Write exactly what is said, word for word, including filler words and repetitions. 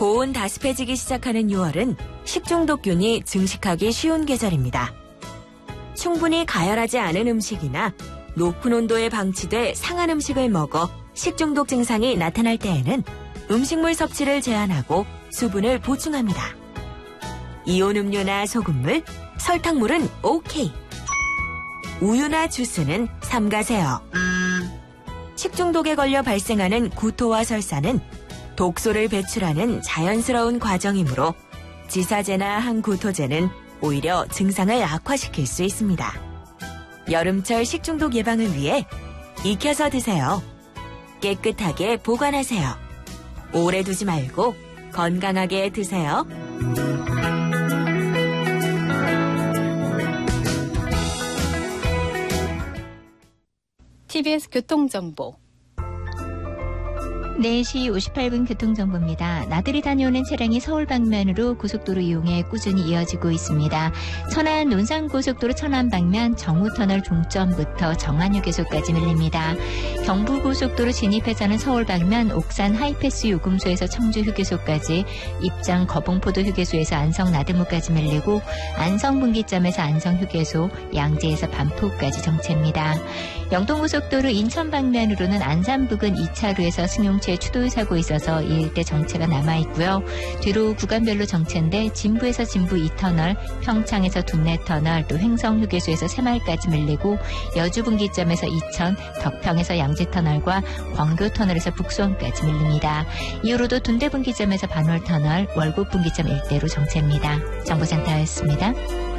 고온 다습해지기 시작하는 유월은 식중독균이 증식하기 쉬운 계절입니다. 충분히 가열하지 않은 음식이나 높은 온도에 방치돼 상한 음식을 먹어 식중독 증상이 나타날 때에는 음식물 섭취를 제한하고 수분을 보충합니다. 이온 음료나 소금물, 설탕물은 오케이. 우유나 주스는 삼가세요. 식중독에 걸려 발생하는 구토와 설사는 독소를 배출하는 자연스러운 과정이므로 지사제나 항구토제는 오히려 증상을 악화시킬 수 있습니다. 여름철 식중독 예방을 위해 익혀서 드세요. 깨끗하게 보관하세요. 오래 두지 말고 건강하게 드세요. 티비에스 교통정보. 네 시 오십팔 분 교통정보입니다. 나들이 다녀오는 차량이 서울 방면으로 고속도로 이용에 꾸준히 이어지고 있습니다. 천안 논산고속도로 천안 방면 정우터널 종점부터 정안휴게소까지 밀립니다. 경부고속도로 진입해서는 서울 방면 옥산 하이패스 요금소에서 청주휴게소까지, 입장 거봉포도 휴게소에서 안성 나들목까지 밀리고, 안성분기점에서 안성휴게소, 양재에서 반포까지 정체입니다. 영동고속도로 인천 방면으로는 안산 부근 이 차로에서 승용차 추돌 사고 있어서 이 일대 정체가 남아있고요. 뒤로 구간별로 정체인데 진부에서 진부 이 터널, 평창에서 둔내터널, 또 횡성휴게소에서 새마을까지 밀리고, 여주분기점에서 이천, 덕평에서 양재터널과 광교터널에서 북수원까지 밀립니다. 이후로도 둔대분기점에서 반월터널, 월곡분기점 일대로 정체입니다. 정보센터였습니다.